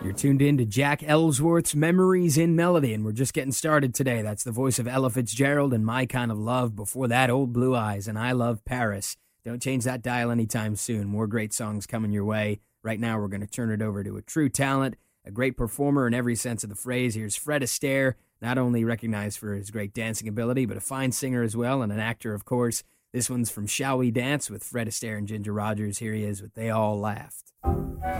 You're tuned in to Jack Ellsworth's Memories in Melody, and we're just getting started today. That's the voice of Ella Fitzgerald and My Kind of Love. Before that, Old Blue Eyes and I Love Paris. Don't change that dial anytime soon. More great songs coming your way. Right now, we're going to turn it over to a true talent, a great performer in every sense of the phrase. Here's Fred Astaire, not only recognized for his great dancing ability, but a fine singer as well, and an actor, of course. This one's from Shall We Dance with Fred Astaire and Ginger Rogers. Here he is with They All Laughed.